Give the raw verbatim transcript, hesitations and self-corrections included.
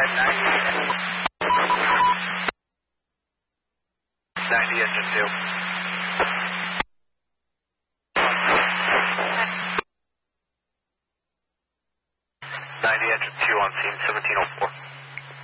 ninety engine two. ninety engine two on scene, seventeen oh four.